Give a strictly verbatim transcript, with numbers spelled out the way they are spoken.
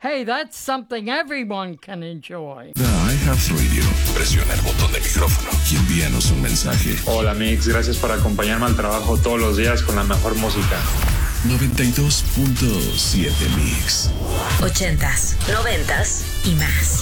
Hey, that's something everyone can enjoy. The iHeartRadio. Presiona el botón de micrófono y envíanos un mensaje. Hola, Mix. Gracias por acompañarme al trabajo todos los días con la mejor música. noventa y dos punto siete Mix. Ochentas, noventas y más.